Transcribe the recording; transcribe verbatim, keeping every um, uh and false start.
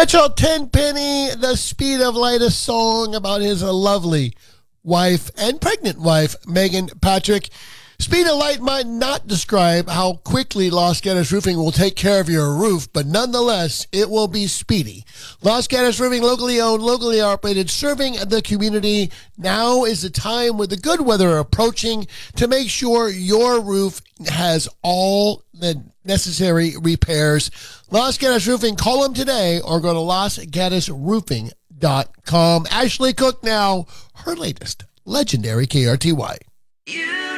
Metro Tenpenny, the speed of light, a song about his lovely wife and pregnant wife, Megan Patrick. Speed of light might not describe how quickly Los Gatos Roofing will take care of your roof, but nonetheless, it will be speedy. Los Gatos Roofing, locally owned, locally operated, serving the community. Now is the time with the good weather approaching to make sure your roof has all the necessary repairs. Los Gatos Roofing, call them today or go to los gatos roofing dot com. Ashley Cook now, her latest legendary K R T Y. You